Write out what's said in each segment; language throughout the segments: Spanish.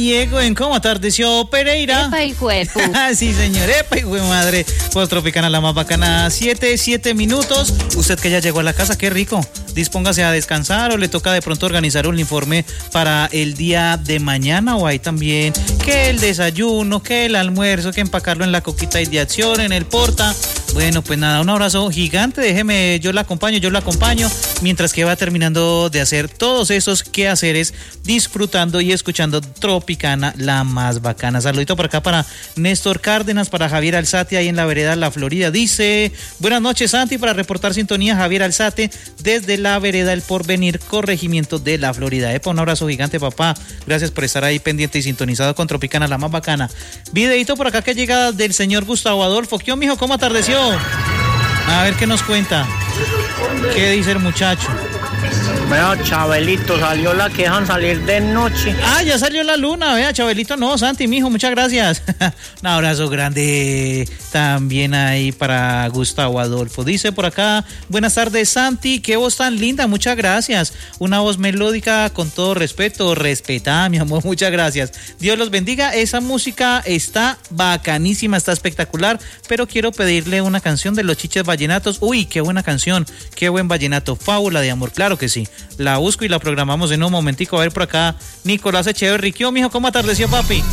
Diego, ¿en cómo atardeció Pereira? Epa y juepu. Sí, señor, epa y jue madre. Pues Tropicana, la más bacana, 7 minutos. Usted que ya llegó a la casa, qué rico. Dispóngase a descansar o le toca de pronto organizar un informe para el día de mañana, o hay también que el desayuno, que el almuerzo, que empacarlo en la coquita y de acción, en el porta. Bueno, pues nada, un abrazo gigante, déjeme, yo la acompaño, mientras que va terminando de hacer todos esos quehaceres, disfrutando y escuchando Tropicana, la más bacana. Saludito por acá para Néstor Cárdenas, para Javier Alzate, ahí en la vereda La Florida. Dice, buenas noches, Santi, para reportar sintonía, Javier Alzate, desde la vereda El Porvenir, corregimiento de La Florida. Un abrazo gigante, papá, gracias por estar ahí pendiente y sintonizado con Tropicana, la más bacana. Videito por acá que llega del señor Gustavo Adolfo. ¿Qué, mijo, cómo atardeció? A ver qué nos cuenta. ¿Qué dice el muchacho? Vea, Chabelito, salió la que dejan salir de noche. Ah, ya salió la luna, vea, Chabelito, no, Santi, mijo, muchas gracias. Un abrazo grande también ahí para Gustavo Adolfo. Dice por acá, buenas tardes, Santi, qué voz tan linda, muchas gracias. Una voz melódica con todo respeto, respetada, mi amor, muchas gracias. Dios los bendiga, esa música está bacanísima, está espectacular, pero quiero pedirle una canción de Los Chiches Vallenatos. Uy, qué buena canción, qué buen vallenato, Fábula de Amor, claro que sí. La busco y la programamos en un momentico. A ver por acá, Nicolás Echeverri. ¿Qué, mijo? ¿Cómo atardeció, papi?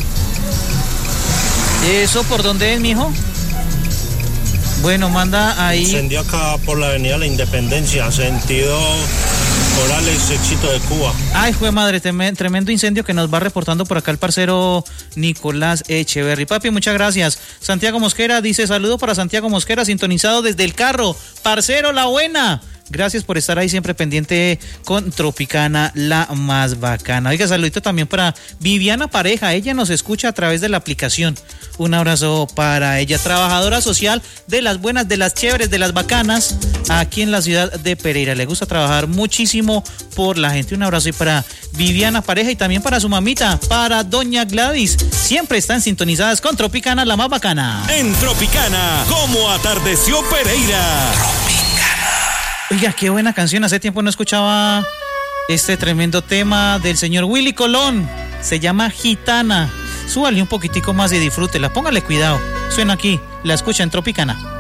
¿Eso por dónde es, mijo? Bueno, manda ahí. Incendio acá por la avenida La Independencia, sentido Morales, Éxito de Cuba. Ay, jue madre, tremendo incendio que nos va reportando por acá el parcero Nicolás Echeverri. Papi, muchas gracias. Santiago Mosquera dice, saludo para Santiago Mosquera, sintonizado desde el carro. Parcero, la buena. Gracias por estar ahí siempre pendiente con Tropicana, la más bacana. Oiga, saludito también para Viviana Pareja. Ella nos escucha a través de la aplicación. Un abrazo para ella, trabajadora social de las buenas, de las chéveres, de las bacanas, aquí en la ciudad de Pereira. Le gusta trabajar muchísimo por la gente. Un abrazo y para Viviana Pareja y también para su mamita, para doña Gladys. Siempre están sintonizadas con Tropicana, la más bacana. En Tropicana, ¿cómo atardeció Pereira? Oiga, qué buena canción. Hace tiempo no escuchaba este tremendo tema del señor Willy Colón. Se llama Gitana. Súbale un poquitico más y disfrútela. Póngale cuidado. Suena aquí. La escucha en Tropicana.